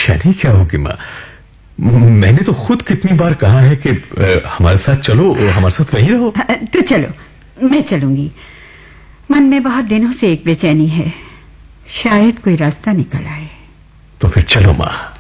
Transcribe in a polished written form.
बेचैनी क्या होगी माँ? मैंने तो खुद कितनी बार कहा है कि हमारे साथ चलो, हमारे साथ वहीं रहो। तो चलो, मैं चलूंगी। मन में बहुत दिनों से एक बेचैनी है, शायद कोई रास्ता निकल आए। तो फिर चलो माँ।